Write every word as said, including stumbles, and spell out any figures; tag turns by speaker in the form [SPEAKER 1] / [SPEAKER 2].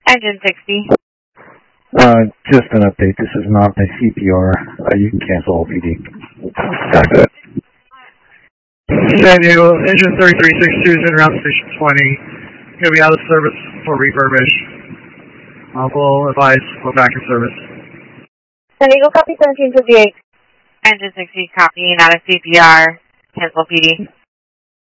[SPEAKER 1] Engine sixty.
[SPEAKER 2] Uh, just an update. This is not a C P R. Uh, you can cancel all P D.
[SPEAKER 3] Got it. Daniel, engine thirty-three sixty-two is in route station twenty. Going to be out of service for refurbish. Uh, we'll advise we're back in service.
[SPEAKER 4] San Diego, copy seventeen fifty-eight.
[SPEAKER 1] Engine sixty, copying out of C P R. Cancel P D.